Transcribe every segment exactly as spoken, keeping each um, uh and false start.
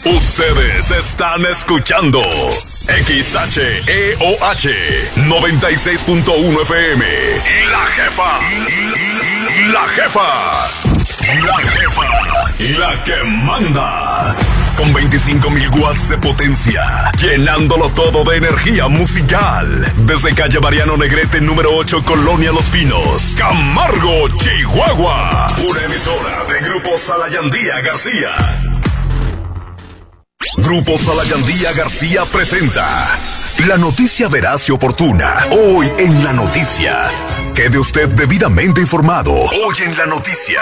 Ustedes están escuchando X H E O H noventa y seis punto uno F M. La jefa. La jefa. La jefa. La que manda. Con veinticinco mil watts de potencia, llenándolo todo de energía musical. Desde calle Mariano Negrete número ocho, Colonia Los Pinos, Camargo, Chihuahua. Una emisora de Grupo Salayandía García. Grupo Salayandía García presenta la noticia veraz y oportuna. Hoy en La Noticia. Quede usted debidamente informado. Hoy en La Noticia.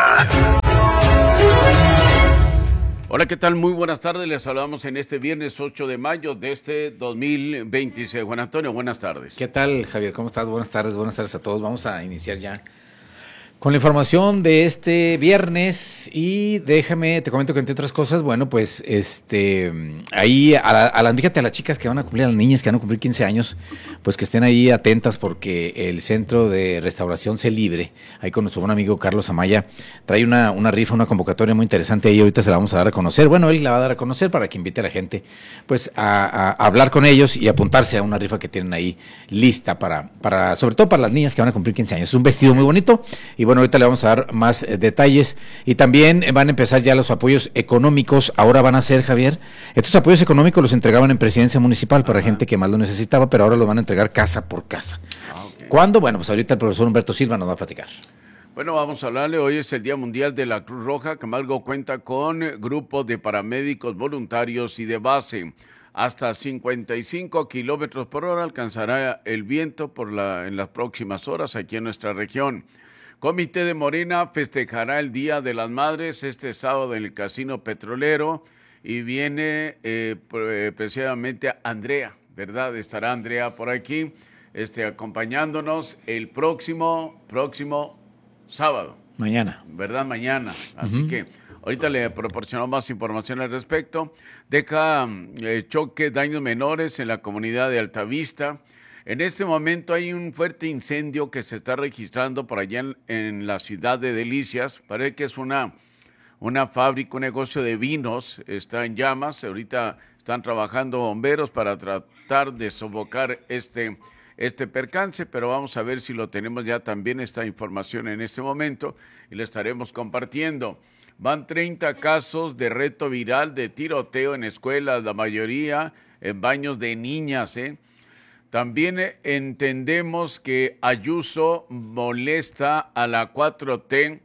Hola, ¿qué tal? Muy buenas tardes. Les saludamos en este viernes ocho de mayo de este dos mil veintiséis. Juan Antonio, buenas tardes. ¿Qué tal, Javier? ¿Cómo estás? Buenas tardes, buenas tardes a todos. Vamos a iniciar ya con la información de este viernes y déjame, te comento que entre otras cosas, bueno, pues este, ahí a, la, a las, fíjate, a las chicas que van a cumplir, a las niñas que van a cumplir quince años, pues que estén ahí atentas porque el Centro de Restauración Se Libre, ahí con nuestro buen amigo Carlos Amaya, trae una, una rifa, una convocatoria muy interesante ahí, ahorita se la vamos a dar a conocer, bueno, él la va a dar a conocer para que invite a la gente, pues a, a, a hablar con ellos y apuntarse a una rifa que tienen ahí lista para, para, sobre todo para las niñas que van a cumplir quince años, es un vestido muy bonito y bueno, ahorita le vamos a dar más eh, detalles y también van a empezar ya los apoyos económicos, ahora van a ser, Javier, estos apoyos económicos los entregaban en presidencia municipal para Ajá. gente que más lo necesitaba, pero ahora los van a entregar casa por casa. Ah, okay. ¿Cuándo? Bueno, pues ahorita el profesor Humberto Silva nos va a platicar. Bueno, vamos a hablarle, hoy es el Día Mundial de la Cruz Roja, Camargo cuenta con grupos de paramédicos voluntarios y de base. Hasta cincuenta y cinco kilómetros por hora alcanzará el viento por la, en las próximas horas aquí en nuestra región. Comité de Morena festejará el Día de las Madres este sábado en el Casino Petrolero y viene eh, precisamente Andrea, ¿verdad? Estará Andrea por aquí este, acompañándonos el próximo, próximo sábado. Mañana. ¿Verdad? Mañana. Así Uh-huh. que ahorita le proporcionamos más información al respecto. Deja eh, choque, daños menores en la comunidad de Altavista. En este momento hay un fuerte incendio que se está registrando por allá en, en la ciudad de Delicias. Parece que es una, una fábrica, un negocio de vinos, está en llamas. Ahorita están trabajando bomberos para tratar de sofocar este, este percance, pero vamos a ver si lo tenemos ya también esta información en este momento y le estaremos compartiendo. Van treinta casos de reto viral de tiroteo en escuelas, la mayoría en baños de niñas, ¿eh? También entendemos que Ayuso molesta a la cuatro T,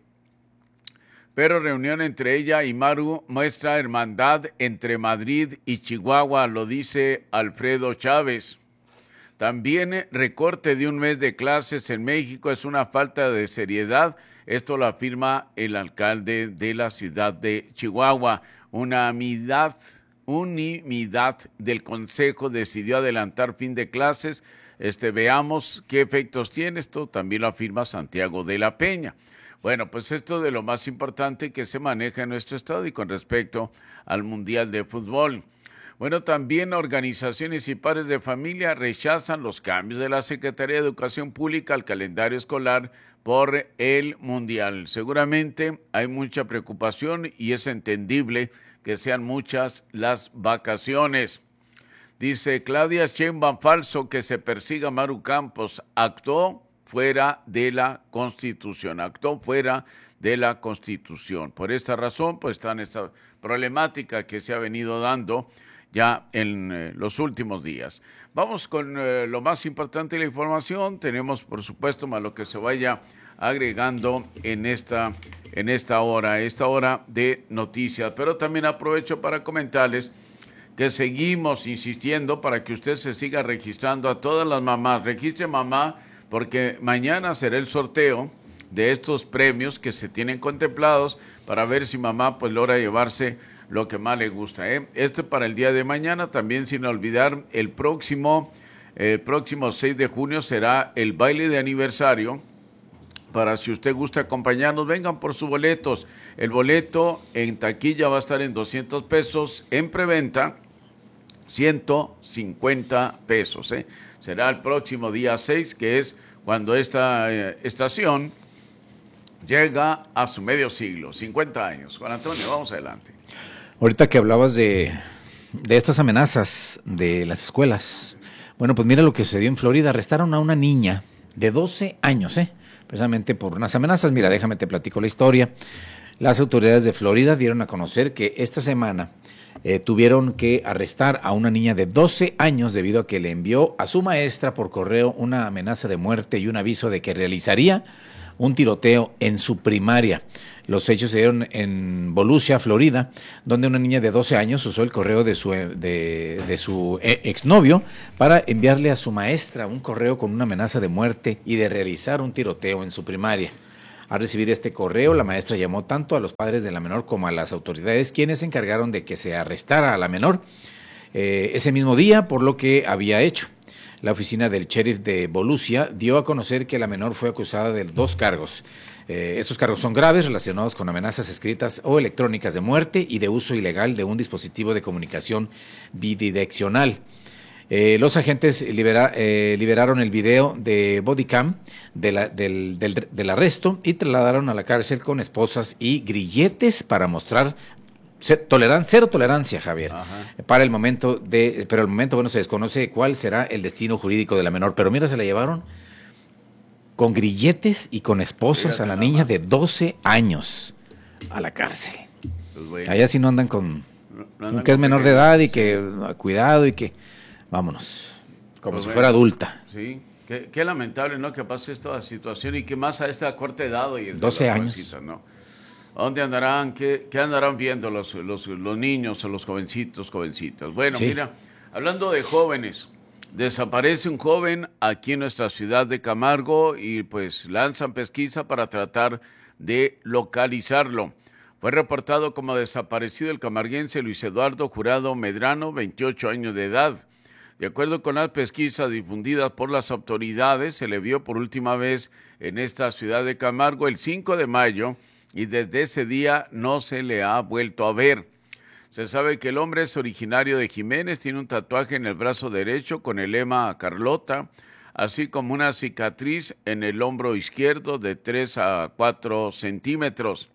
pero reunión entre ella y Maru muestra hermandad entre Madrid y Chihuahua, lo dice Alfredo Chávez. También recorte de un mes de clases en México es una falta de seriedad, esto lo afirma el alcalde de la ciudad de Chihuahua. Una unidad Unanimidad del Consejo decidió adelantar fin de clases. Este, veamos qué efectos tiene esto, también lo afirma Santiago de la Peña. Bueno, pues esto de lo más importante que se maneja en nuestro estado y con respecto al Mundial de Fútbol. Bueno, también organizaciones y padres de familia rechazan los cambios de la Secretaría de Educación Pública al calendario escolar por el Mundial. Seguramente hay mucha preocupación y es entendible que sean muchas las vacaciones. Dice Claudia Sheinbaum, falso que se persiga a Maru Campos, actuó fuera de la Constitución, actuó fuera de la Constitución. Por esta razón, pues está en esta problemática que se ha venido dando ya en eh, los últimos días. Vamos con eh, lo más importante de la información. Tenemos, por supuesto, más lo que se vaya agregando en esta en esta hora, esta hora de noticias. Pero también aprovecho para comentarles que seguimos insistiendo para que usted se siga registrando a todas las mamás. Registre mamá porque mañana será el sorteo de estos premios que se tienen contemplados para ver si mamá pues logra llevarse lo que más le gusta, ¿eh? Esto para el día de mañana, también sin olvidar el próximo, el próximo seis de junio será el baile de aniversario. Para si usted gusta acompañarnos, vengan por sus boletos. El boleto en taquilla va a estar en doscientos pesos, en preventa ciento cincuenta pesos. ¿eh? Será el próximo día seis, que es cuando esta eh, estación llega a su medio siglo, cincuenta años. Juan Antonio, vamos adelante. Ahorita que hablabas de, de estas amenazas de las escuelas, bueno, pues mira lo que sucedió en Florida. Arrestaron a una niña de doce años, ¿eh? precisamente por unas amenazas. Mira, déjame te platico la historia. Las autoridades de Florida dieron a conocer que esta semana eh, tuvieron que arrestar a una niña de doce años debido a que le envió a su maestra por correo una amenaza de muerte y un aviso de que realizaría un tiroteo en su primaria. Los hechos se dieron en Volusia, Florida, donde una niña de doce años usó el correo de su, de, de su exnovio para enviarle a su maestra un correo con una amenaza de muerte y de realizar un tiroteo en su primaria. Al recibir este correo, la maestra llamó tanto a los padres de la menor como a las autoridades, quienes se encargaron de que se arrestara a la menor eh, ese mismo día por lo que había hecho. La oficina del sheriff de Volusia dio a conocer que la menor fue acusada de dos cargos. Eh, estos cargos son graves, relacionados con amenazas escritas o electrónicas de muerte y de uso ilegal de un dispositivo de comunicación bidireccional. Eh, los agentes libera, eh, liberaron el video de bodycam de la, del, del, del arresto y trasladaron a la cárcel con esposas y grilletes para mostrar toleran, cero tolerancia, Javier. Ajá. Para el momento de, pero al momento, bueno, se desconoce cuál será el destino jurídico de la menor. Pero mira, se la llevaron con grilletes y con esposas. Fíjate, a la niña más de doce años a la cárcel. Pues bueno. Allá sí no andan con, no, no andan que es menor de edad y sí. que cuidado y que vámonos, como pues si bueno, fuera adulta. Sí, qué, qué lamentable, ¿no? Que pase esta situación y que más a esta corta edad y doce años. Cosita, ¿no? ¿Dónde andarán? ¿Qué, qué andarán viendo los, los, los niños o los jovencitos, jovencitas? Bueno, sí. Mira, hablando de jóvenes, desaparece un joven aquí en nuestra ciudad de Camargo y pues lanzan pesquisa para tratar de localizarlo. Fue reportado como desaparecido el camarguense Luis Eduardo Jurado Medrano, veintiocho años de edad. De acuerdo con las pesquisas difundidas por las autoridades, se le vio por última vez en esta ciudad de Camargo el cinco de mayo y desde ese día no se le ha vuelto a ver. Se sabe que el hombre es originario de Jiménez, tiene un tatuaje en el brazo derecho con el lema Carlota, así como una cicatriz en el hombro izquierdo de tres a cuatro centímetros.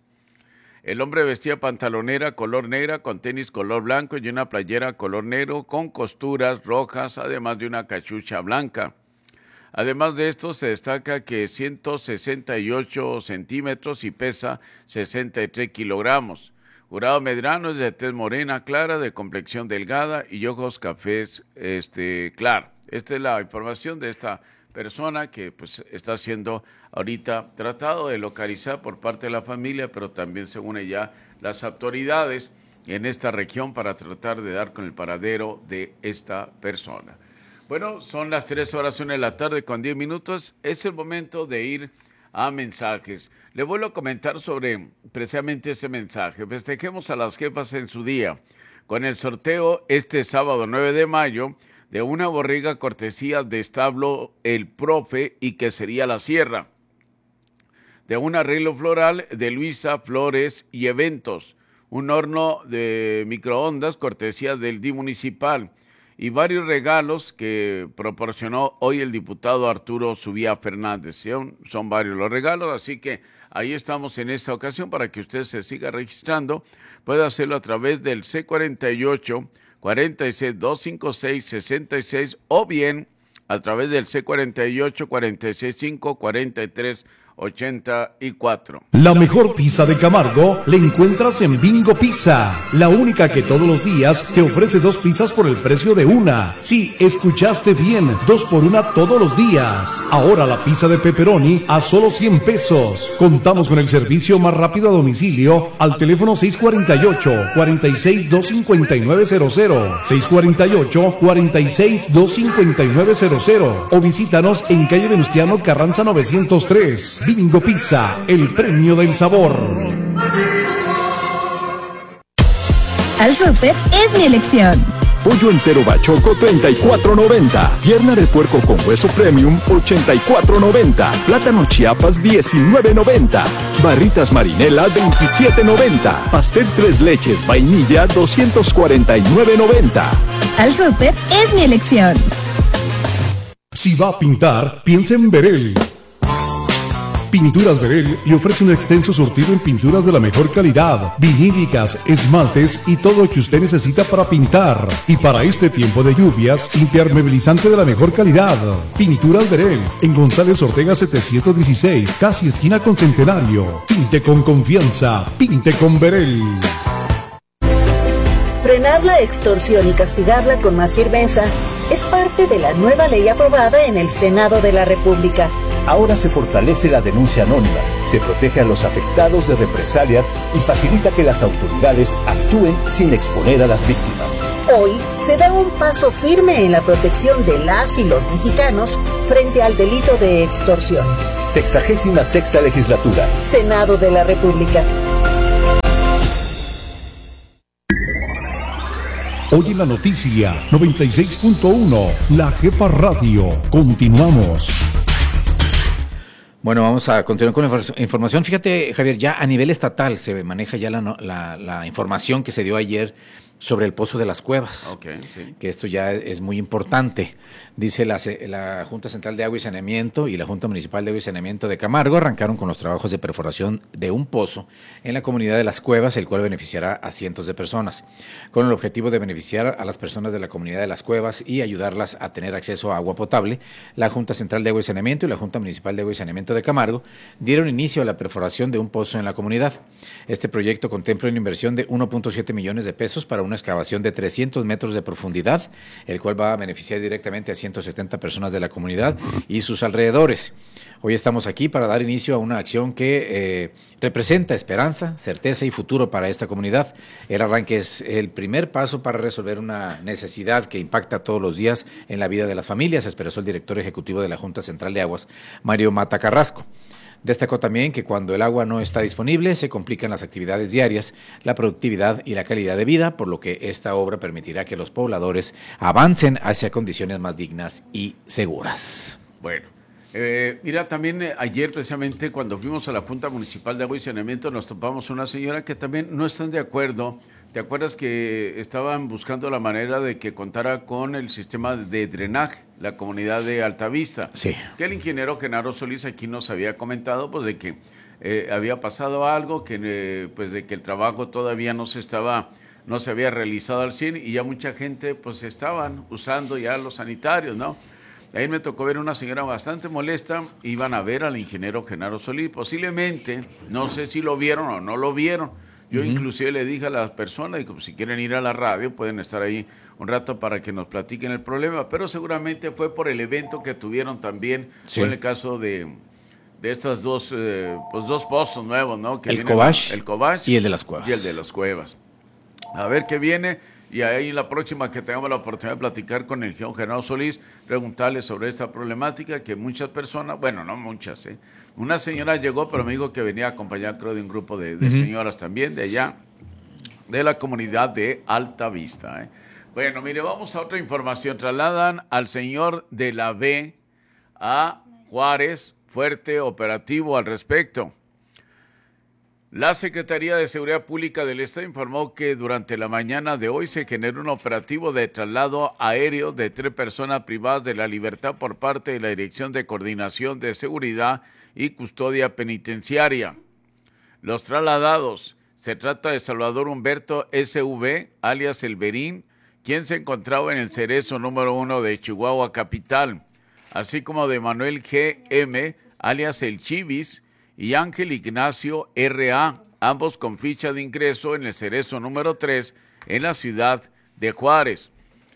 El hombre vestía pantalonera color negra con tenis color blanco y una playera color negro con costuras rojas, además de una cachucha blanca. Además de esto, se destaca que es ciento sesenta y ocho centímetros y pesa sesenta y tres kilogramos. Jurado Medrano es de tez morena clara, de complexión delgada y ojos cafés este, claro. Esta es la información de esta persona que pues está siendo ahorita tratado de localizar por parte de la familia, pero también se une ya las autoridades en esta región para tratar de dar con el paradero de esta persona. Bueno, son las tres horas una de la tarde con diez minutos. Es el momento de ir a mensajes. Le vuelvo a comentar sobre precisamente ese mensaje. Festejemos a las jefas en su día con el sorteo este sábado nueve de mayo de una borrega cortesía de establo El Profe y Quesería La Sierra, de un arreglo floral de Luisa Flores y Eventos, un horno de microondas cortesía del D I municipal y varios regalos que proporcionó hoy el diputado Arturo Subía Fernández. Son, son varios los regalos, así que ahí estamos en esta ocasión para que usted se siga registrando. Puede hacerlo a través del C cuarenta y ocho, cuarenta y seis, doscientos cincuenta y seis, sesenta y seis o bien a través del C cuarenta y ocho, cuarenta y seis, cinco, cuarenta y tres, ochenta y cuatro. La mejor pizza de Camargo la encuentras en Bingo Pizza, la única que todos los días te ofrece dos pizzas por el precio de una. Sí, escuchaste bien, dos por una todos los días. Ahora la pizza de pepperoni a solo cien pesos. Contamos con el servicio más rápido a domicilio al teléfono seis cuarenta y ocho, cuarenta y seis, doscientos cincuenta y nueve cero cero, seis cuarenta y ocho, cuarenta y seis, doscientos cincuenta y nueve cero cero o visítanos en calle Venustiano Carranza novecientos tres. Bingo Pizza, el premio del sabor. Al Súper es mi elección. Pollo entero bachoco treinta y cuatro noventa. Pierna de puerco con hueso premium ochenta y cuatro noventa. Plátano Chiapas diecinueve noventa. Barritas Marinela veintisiete noventa. Pastel tres leches vainilla doscientos cuarenta y nueve noventa. Al Súper es mi elección. Si va a pintar, piensa en Verel. Pinturas Verel le ofrece un extenso surtido en pinturas de la mejor calidad, vinílicas, esmaltes y todo lo que usted necesita para pintar. Y para este tiempo de lluvias, impermeabilizante de la mejor calidad. Pinturas Verel, en González Ortega setecientos dieciséis, casi esquina con Centenario. Pinte con confianza, pinte con Verel. Frenar la extorsión y castigarla con más firmeza es parte de la nueva ley aprobada en el Senado de la República. Ahora se fortalece la denuncia anónima, se protege a los afectados de represalias y facilita que las autoridades actúen sin exponer a las víctimas. Hoy se da un paso firme en la protección de las y los mexicanos frente al delito de extorsión. Sexagésima sexta legislatura. Senado de la República. Hoy en la noticia noventa y seis punto uno, La Jefa Radio. Continuamos. Bueno, vamos a continuar con la información. Fíjate, Javier, ya a nivel estatal se maneja ya la, la, la información que se dio ayer sobre el Pozo de las Cuevas, okay, sí. que esto ya es muy importante. Dice la, la Junta Central de Agua y Saneamiento y la Junta Municipal de Agua y Saneamiento de Camargo arrancaron con los trabajos de perforación de un pozo en la comunidad de Las Cuevas, el cual beneficiará a cientos de personas, con el objetivo de beneficiar a las personas de la comunidad de Las Cuevas y ayudarlas a tener acceso a agua potable. La Junta Central de Agua y Saneamiento y la Junta Municipal de Agua y Saneamiento de Camargo dieron inicio a la perforación de un pozo en la comunidad. Este proyecto contempla una inversión de uno punto siete millones de pesos para una excavación de trescientos metros de profundidad, el cual va a beneficiar directamente a ciento setenta personas de la comunidad y sus alrededores. Hoy estamos aquí para dar inicio a una acción que eh, representa esperanza, certeza y futuro para esta comunidad. El arranque es el primer paso para resolver una necesidad que impacta todos los días en la vida de las familias, expresó el director ejecutivo de la Junta Central de Aguas, Mario Mata Carrasco. Destacó también que cuando el agua no está disponible se complican las actividades diarias, la productividad y la calidad de vida, por lo que esta obra permitirá que los pobladores avancen hacia condiciones más dignas y seguras. Bueno, eh, mira, también eh, ayer precisamente cuando fuimos a la Junta Municipal de Agua y Saneamiento nos topamos una señora que también no están de acuerdo. ¿Te acuerdas que estaban buscando la manera de que contara con el sistema de drenaje, la comunidad de Altavista? Sí. Que el ingeniero Genaro Solís aquí nos había comentado, pues, de que eh, había pasado algo, que eh, pues de que el trabajo todavía no se estaba, no se había realizado al cien y ya mucha gente, pues, estaban usando ya los sanitarios, ¿no? Ahí me tocó ver una señora bastante molesta, iban a ver al ingeniero Genaro Solís, posiblemente, no sé si lo vieron o no lo vieron. Yo uh-huh. inclusive le dije a las personas, y como si quieren ir a la radio, pueden estar ahí un rato para que nos platiquen el problema, pero seguramente fue por el evento que tuvieron también, sí. Fue en el caso de, de estas dos, eh, pues dos pozos nuevos, ¿no? Que el Cobach, el Cobach y el de las Cuevas. Y el de las Cuevas. A ver qué viene, y ahí la próxima que tengamos la oportunidad de platicar con el ingeniero Genaro Solís, preguntarle sobre esta problemática que muchas personas, bueno, no muchas, ¿eh? Una señora llegó, pero me dijo que venía acompañada, creo, de un grupo de, de uh-huh. señoras también, de allá, de la comunidad de Altavista, ¿eh? Bueno, mire, vamos a otra información. Trasladan al señor de la B a Juárez, fuerte operativo al respecto. La Secretaría de Seguridad Pública del Estado informó que durante la mañana de hoy se generó un operativo de traslado aéreo de tres personas privadas de la libertad por parte de la Dirección de Coordinación de Seguridad y Custodia Penitenciaria. Los trasladados, se trata de Salvador Humberto S V, alias El Berín, quien se encontraba en el Cerezo número uno de Chihuahua Capital, así como de Manuel G M, alias El Chivis, y Ángel Ignacio R A, ambos con ficha de ingreso en el Cerezo número tres en la ciudad de Juárez.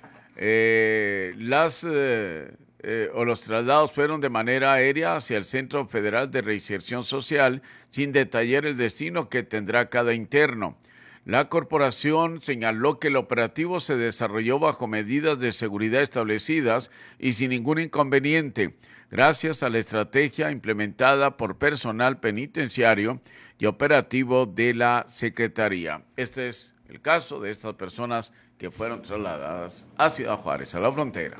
Eh, las eh, eh, o los traslados fueron de manera aérea hacia el Centro Federal de Reinserción Social, sin detallar el destino que tendrá cada interno. La corporación señaló que el operativo se desarrolló bajo medidas de seguridad establecidas y sin ningún inconveniente, gracias a la estrategia implementada por personal penitenciario y operativo de la Secretaría. Este es el caso de estas personas que fueron trasladadas a Ciudad Juárez, a la frontera.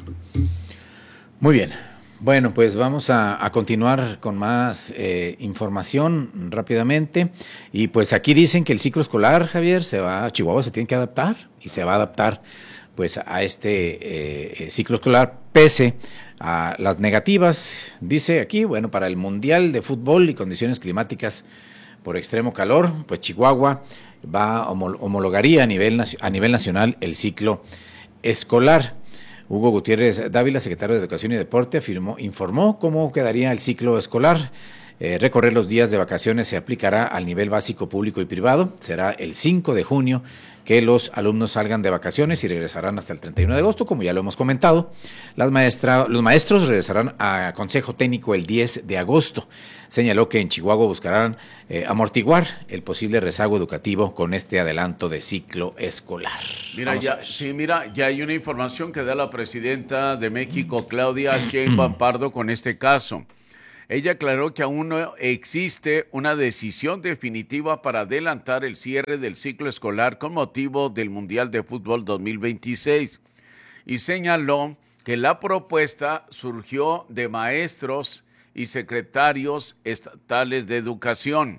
Muy bien. Bueno, pues vamos a, a continuar con más eh, información rápidamente. Y pues aquí dicen que el ciclo escolar, Javier, se va a Chihuahua, se tiene que adaptar y se va a adaptar pues a este eh, ciclo escolar, pese a las negativas, dice aquí, bueno, para el Mundial de Fútbol y condiciones climáticas por extremo calor, pues Chihuahua va homologaría a nivel, a nivel nacional el ciclo escolar. Hugo Gutiérrez Dávila, secretario de Educación y Deporte, afirmó, informó cómo quedaría el ciclo escolar. Eh, recorrer los días de vacaciones se aplicará al nivel básico, público y privado. Será el cinco de junio que los alumnos salgan de vacaciones y regresarán hasta el treinta y uno de agosto, como ya lo hemos comentado. Las maestra, los maestros regresarán a consejo técnico el diez de agosto. Señaló que en Chihuahua buscarán eh, amortiguar el posible rezago educativo con este adelanto de ciclo escolar. Mira, ya, sí, mira, ya hay una información que da la presidenta de México, Claudia Sheinbaum Pardo, con este caso. Ella aclaró que aún no existe una decisión definitiva para adelantar el cierre del ciclo escolar con motivo del Mundial de Fútbol dos mil veintiséis y señaló que la propuesta surgió de maestros y secretarios estatales de educación.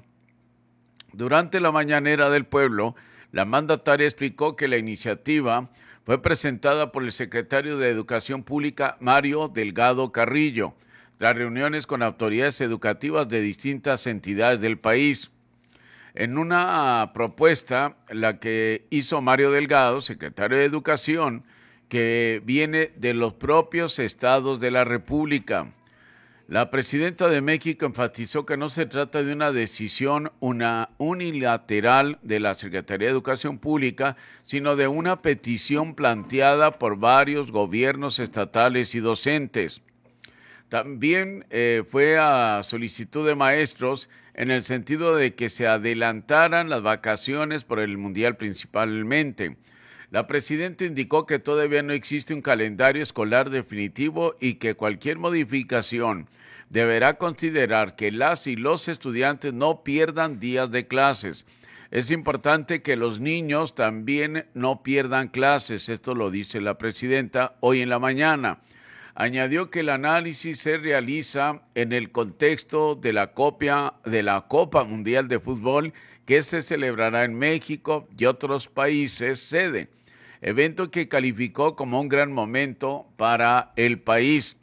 Durante la mañanera del pueblo, la mandataria explicó que la iniciativa fue presentada por el secretario de Educación Pública, Mario Delgado Carrillo, tras reuniones con autoridades educativas de distintas entidades del país. En una propuesta, la que hizo Mario Delgado, secretario de Educación, que viene de los propios estados de la República. La presidenta de México enfatizó que no se trata de una decisión una unilateral de la Secretaría de Educación Pública, sino de una petición planteada por varios gobiernos estatales y docentes. También eh, fue a solicitud de maestros en el sentido de que se adelantaran las vacaciones por el Mundial principalmente. La presidenta indicó que todavía no existe un calendario escolar definitivo y que cualquier modificación deberá considerar que las y los estudiantes no pierdan días de clases. Es importante que los niños también no pierdan clases, esto lo dice la presidenta hoy en la mañana. Añadió que el análisis se realiza en el contexto de la, copia, de la Copa Mundial de Fútbol que se celebrará en México y otros países sede, evento que calificó como un gran momento para el país.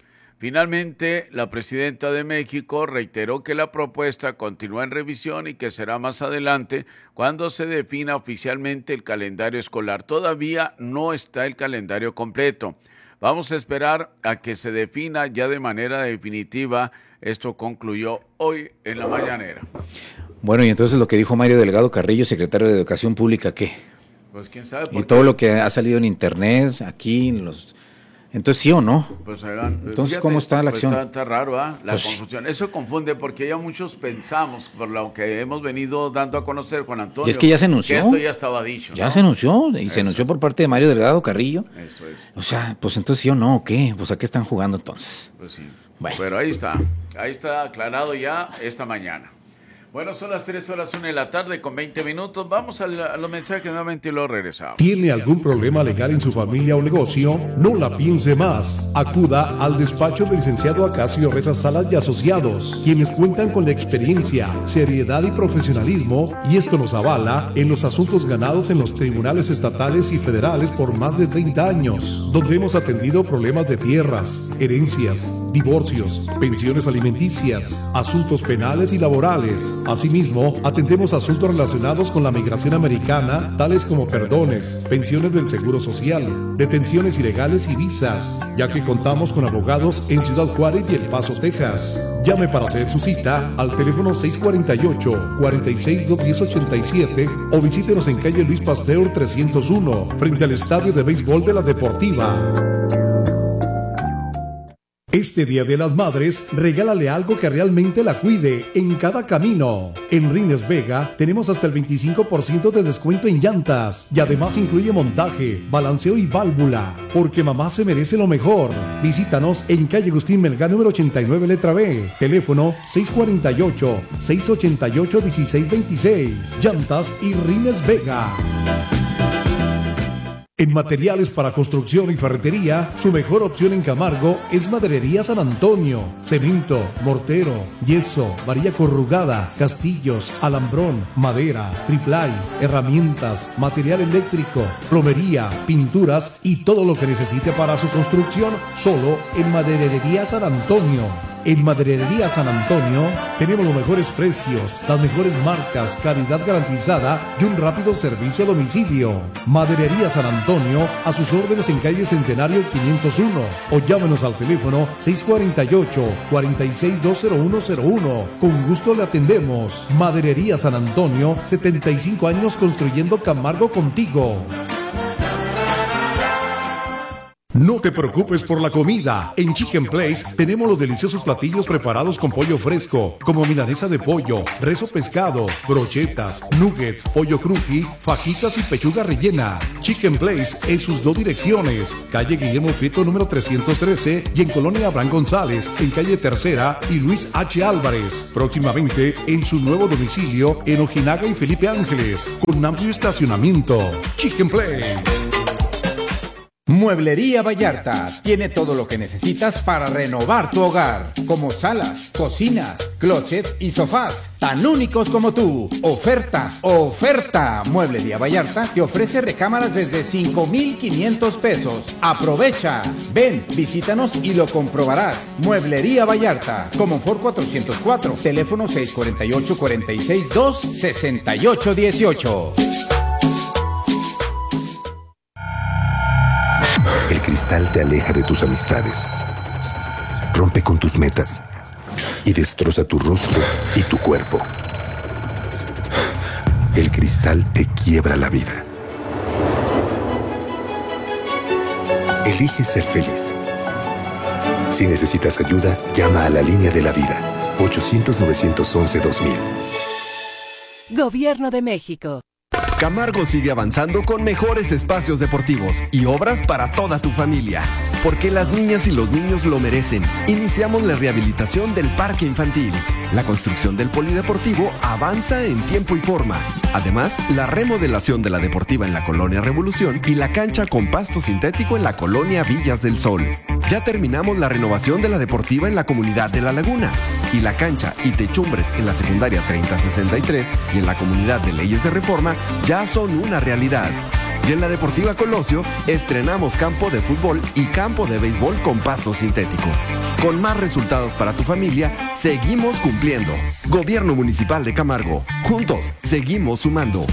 Finalmente, la presidenta de México reiteró que la propuesta continúa en revisión y que será más adelante cuando se defina oficialmente el calendario escolar. Todavía no está el calendario completo. Vamos a esperar a que se defina ya de manera definitiva. Esto concluyó hoy en la mañanera. Bueno, y entonces lo que dijo Mario Delgado Carrillo, secretario de Educación Pública, ¿qué? Pues quién sabe. Y todo lo que ha salido en internet, aquí, en los... Entonces, ¿sí o no? Pues eran, entonces, fíjate, ¿cómo está la pues acción? Está, está raro, ¿ah? La pues, confusión. Eso confunde porque ya muchos pensamos, por lo que hemos venido dando a conocer, Juan Antonio. Y es que ya se anunció. Que esto ya estaba dicho, Ya ¿no? se anunció, y Eso. se anunció por parte de Mario Delgado Carrillo. Eso es. O sea, pues entonces, ¿sí o no? ¿O qué? Pues ¿a qué están jugando entonces? Pues sí. Bueno. Pero ahí está. Ahí está aclarado ya esta mañana. Bueno, son las tres horas, una de la tarde con veinte minutos. Vamos a, la, a los mensajes nuevamente y luego regresamos. ¿Tiene algún problema legal en su familia o negocio? No la piense más. Acuda al despacho del licenciado Acacio Reza Salas y Asociados, quienes cuentan con la experiencia, seriedad y profesionalismo, y esto nos avala en los asuntos ganados en los tribunales estatales y federales por más de treinta años, donde hemos atendido problemas de tierras, herencias, divorcios, pensiones alimenticias, asuntos penales y laborales. Asimismo, atendemos asuntos relacionados con la migración americana, tales como perdones, pensiones del Seguro Social, detenciones ilegales y visas, ya que contamos con abogados en Ciudad Juárez y El Paso, Texas. Llame para hacer su cita al teléfono seis cuatro ocho, cuatro seis, dos uno cero, ocho siete o visítenos en calle Luis Pasteur trescientos uno, frente al Estadio de Béisbol de la Deportiva. Este Día de las Madres, regálale algo que realmente la cuide en cada camino. En Rines Vega tenemos hasta el veinticinco por ciento de descuento en llantas y además incluye montaje, balanceo y válvula, porque mamá se merece lo mejor. Visítanos en calle Agustín Melgar número ochenta y nueve, letra B. Teléfono seis cuatro ocho, seis ocho ocho, uno seis dos seis. Llantas y Rines Vega. En materiales para construcción y ferretería, su mejor opción en Camargo es Maderería San Antonio. Cemento, mortero, yeso, varilla corrugada, castillos, alambrón, madera, triplay, herramientas, material eléctrico, plomería, pinturas y todo lo que necesite para su construcción, solo en Maderería San Antonio. En Maderería San Antonio tenemos los mejores precios, las mejores marcas, calidad garantizada y un rápido servicio a domicilio. Maderería San Antonio, a sus órdenes en calle Centenario quinientos uno o llámenos al teléfono seis cuatro ocho, cuatro seis dos cero uno cero uno. Con gusto le atendemos. Maderería San Antonio, setenta y cinco años construyendo Camargo contigo. No te preocupes por la comida. En Chicken Place tenemos los deliciosos platillos preparados con pollo fresco, como milanesa de pollo, rezo pescado, brochetas, nuggets, pollo cruji, fajitas y pechuga rellena. Chicken Place en sus dos direcciones, calle Guillermo Prieto número trescientos trece y en Colonia Abraham González, en calle Tercera y Luis H. Álvarez. Próximamente en su nuevo domicilio en Ojinaga y Felipe Ángeles, con amplio estacionamiento. Chicken Place. Mueblería Vallarta tiene todo lo que necesitas para renovar tu hogar, como salas, cocinas, closets y sofás, tan únicos como tú. Oferta, oferta. Mueblería Vallarta te ofrece recámaras desde cinco mil quinientos pesos. Aprovecha. Ven, visítanos y lo comprobarás. Mueblería Vallarta, Comonfort cuatrocientos cuatro, teléfono seis cuatro ocho, cuatro seis dos, seis ocho uno ocho. El cristal te aleja de tus amistades, rompe con tus metas y destroza tu rostro y tu cuerpo. El cristal te quiebra la vida. Elige ser feliz. Si necesitas ayuda, llama a la línea de la vida, ochocientos, novecientos once, dos mil. Gobierno de México. Camargo sigue avanzando con mejores espacios deportivos y obras para toda tu familia. Porque las niñas y los niños lo merecen. Iniciamos la rehabilitación del parque infantil. La construcción del polideportivo avanza en tiempo y forma. Además, la remodelación de la deportiva en la Colonia Revolución y la cancha con pasto sintético en la Colonia Villas del Sol. Ya terminamos la renovación de la deportiva en la comunidad de La Laguna. Y la cancha y techumbres en la secundaria treinta sesenta y tres y en la comunidad de Leyes de Reforma ya son una realidad. Y en la Deportiva Colosio estrenamos campo de fútbol y campo de béisbol con pasto sintético. Con más resultados para tu familia, seguimos cumpliendo. Gobierno Municipal de Camargo. Juntos, seguimos sumando.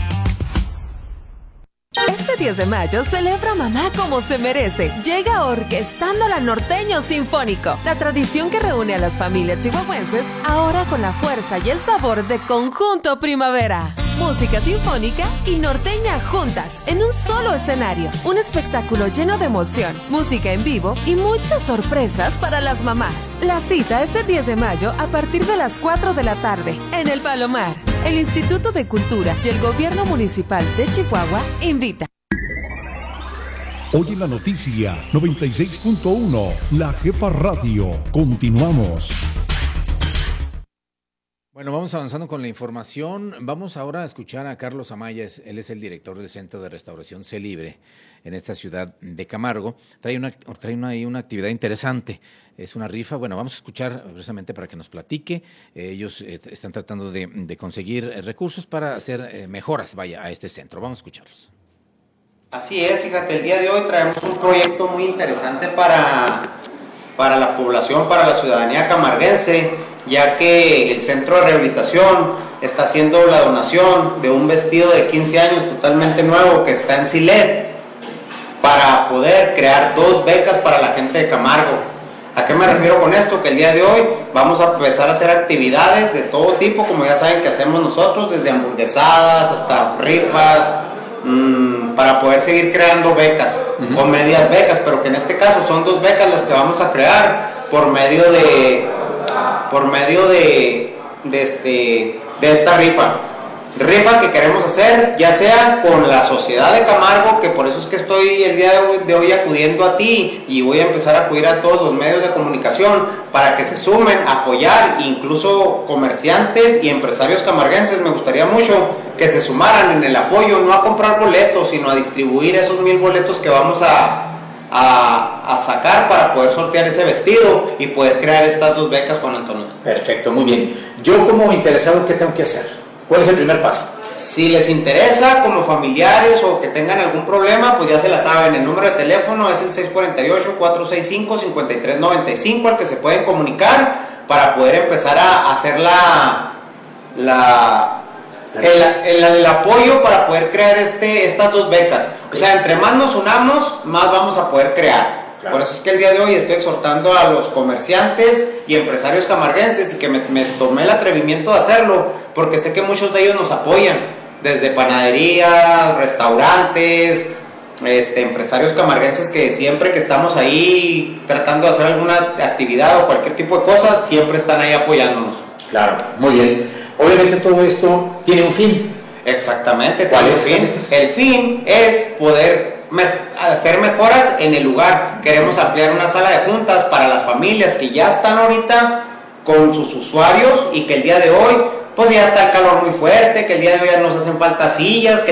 Este diez de mayo celebra a mamá como se merece. Llega Orquestando la Norteño Sinfónico, la tradición que reúne a las familias chihuahuenses, ahora con la fuerza y el sabor de Conjunto Primavera. Música sinfónica y norteña juntas en un solo escenario. Un espectáculo lleno de emoción, música en vivo y muchas sorpresas para las mamás. La cita es el diez de mayo a partir de las cuatro de la tarde en El Palomar. El Instituto de Cultura y el Gobierno Municipal de Chihuahua invita. Hoy en la noticia noventa y seis punto uno, La Jefa Radio. Continuamos. Bueno, vamos avanzando con la información. Vamos ahora a escuchar a Carlos Amaya. Él es el director del Centro de Restauración C Libre en esta ciudad de Camargo. Trae una, trae una, una actividad interesante. Es una rifa. Bueno, vamos a escuchar precisamente para que nos platique. Eh, ellos eh, están tratando de, de conseguir recursos para hacer eh, mejoras, vaya, a este centro. Vamos a escucharlos. Así es, fíjate, el día de hoy traemos un proyecto muy interesante para, para la población, para la ciudadanía camarguense, ya que el centro de rehabilitación está haciendo la donación de un vestido de quince años totalmente nuevo que está en Silet, para poder crear dos becas para la gente de Camargo. ¿A qué me refiero con esto? Que el día de hoy vamos a empezar a hacer actividades de todo tipo, como ya saben que hacemos nosotros, desde hamburguesadas hasta rifas, mmm, para poder seguir creando becas, uh-huh. o medias becas, pero que en este caso son dos becas las que vamos a crear por medio de por medio de, de, este, de esta rifa. rifa que queremos hacer, ya sea con la sociedad de Camargo, que por eso es que estoy el día de hoy, de hoy acudiendo a ti y voy a empezar a acudir a todos los medios de comunicación para que se sumen, a apoyar, incluso comerciantes y empresarios camarguenses. Me gustaría mucho que se sumaran en el apoyo, no a comprar boletos, sino a distribuir esos mil boletos que vamos a A, a sacar para poder sortear ese vestido y poder crear estas dos becas, Juan Antonio. Perfecto, muy bien. Yo como interesado, ¿qué tengo que hacer? ¿Cuál es el primer paso? Si les interesa, como familiares o que tengan algún problema, pues ya se la saben. El número de teléfono es el seis cuatro ocho, cuatro seis cinco, cinco tres nueve cinco, al que se pueden comunicar para poder empezar a hacer la... la El, el, el apoyo para poder crear este, estas dos becas. O sea, entre más nos unamos, más vamos a poder crear. Claro. Por eso es que el día de hoy estoy exhortando a los comerciantes y empresarios camarguenses y que me, me tomé el atrevimiento de hacerlo, porque sé que muchos de ellos nos apoyan, desde panaderías, restaurantes, este, empresarios camarguenses que siempre que estamos ahí tratando de hacer alguna actividad o cualquier tipo de cosas, siempre están ahí apoyándonos. Claro, muy bien. Obviamente todo esto tiene un fin. Exactamente. ¿Cuál es el fin? El fin es poder me hacer mejoras en el lugar. Queremos ampliar una sala de juntas para las familias que ya están ahorita con sus usuarios y que el día de hoy, pues ya está el calor muy fuerte, que el día de hoy ya nos hacen falta sillas, que